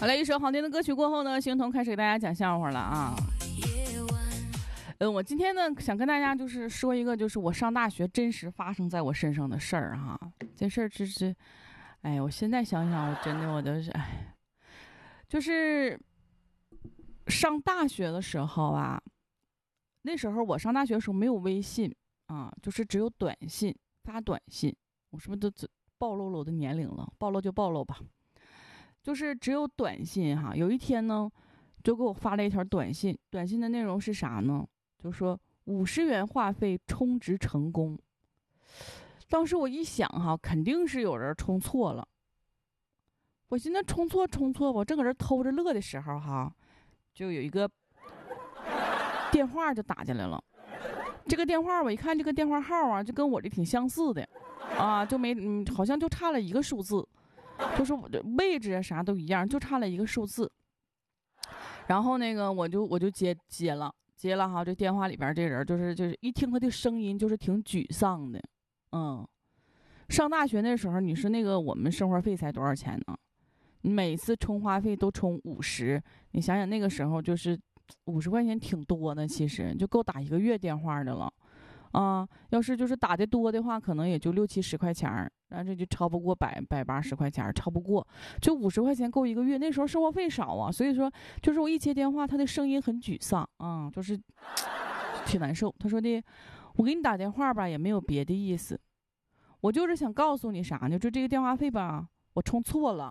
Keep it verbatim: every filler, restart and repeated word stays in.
好了，一首好听的歌曲过后呢，星彤开始给大家讲笑话了啊。呃，我今天呢想跟大家就是说一个，就是我上大学真实发生在我身上的事儿哈。这事儿只是，哎，我现在想想，我真的我都是哎，就是上大学的时候啊，那时候我上大学的时候没有微信啊，就是只有短信，发短信。我是不是都暴露了我的年龄了？暴露就暴露吧。就是只有短信哈。有一天呢，就给我发了一条短信，短信的内容是啥呢？就说五十元话费充值成功。当时我一想哈，肯定是有人充错了。我寻思充错充错吧，我正搁这偷着乐的时候哈，就有一个电话就打进来了。这个电话我一看这个电话号啊，就跟我这挺相似的啊，就没嗯，好像就差了一个数字。就是我的位置啊啥都一样，就差了一个数字。然后那个我就我就接接了接了哈，这电话里边这人就是就是一听他的声音就是挺沮丧的。嗯，上大学那时候你说那个我们生活费才多少钱呢？你每次充话费都充五十，你想想那个时候就是五十块钱挺多的，其实就够打一个月电话的了。啊，要是就是打的多的话，可能也就六七十块钱，那这就超不过百百八十块钱，超不过，就五十块钱够一个月。那时候生活费少啊，所以说就是我一接电话，他的声音很沮丧啊，就是挺难受。他说的，我给你打电话吧，也没有别的意思，我就是想告诉你啥呢，就这个电话费吧，我充错了